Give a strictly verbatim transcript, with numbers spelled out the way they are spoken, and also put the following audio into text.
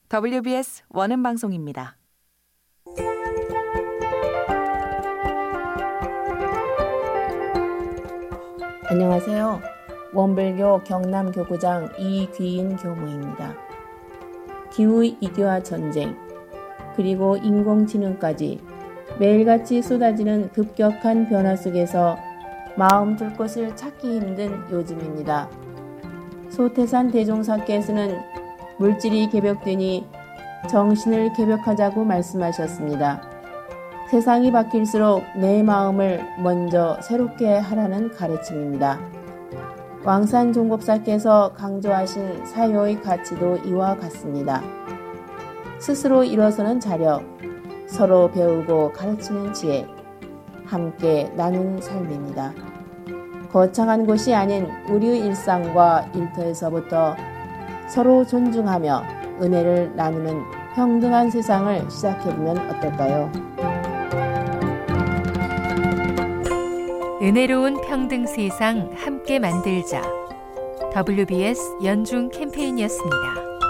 더블유비에스 원음 방송입니다. 안녕하세요. 원불교 경남교구장 이귀인 교무입니다. 기후위기와 전쟁, 그리고 인공지능까지 매일같이 쏟아지는 급격한 변화 속에서 마음 둘 곳을 찾기 힘든 요즘입니다. 소태산 대종사께서는 물질이 개벽되니 정신을 개벽하자고 말씀하셨습니다. 세상이 바뀔수록 내 마음을 먼저 새롭게 하라는 가르침입니다. 왕산 종법사께서 강조하신 사요의 가치도 이와 같습니다. 스스로 일어서는 자력, 서로 배우고 가르치는 지혜, 함께 나눈 삶입니다. 거창한 곳이 아닌 우리의 일상과 일터에서부터 서로 존중하며 은혜를 나누는 평등한 세상을 시작해보면 어떨까요? 은혜로운 평등 세상 함께 만들자. 더블유비에스 연중 캠페인이었습니다.